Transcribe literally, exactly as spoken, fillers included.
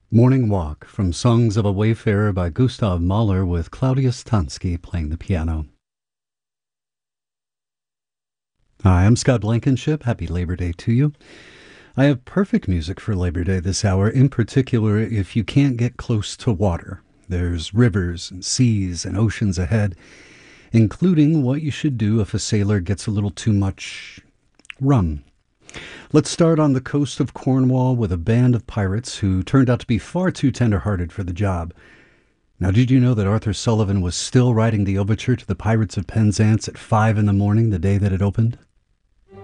Morning Walk from Songs of a Wayfarer by Gustav Mahler with Claudius Tansky playing the piano. Hi, I'm Scott Blankenship. Happy Labor Day to you. I have perfect music for Labor Day this hour, in particular if you can't get close to water. There's rivers and seas and oceans ahead, including what you should do if a sailor gets a little too much rum. Let's start on the coast of Cornwall with a band of pirates who turned out to be far too tender-hearted for the job. Now, did you know that Arthur Sullivan was still writing the overture to the Pirates of Penzance at five in the morning the day that it opened?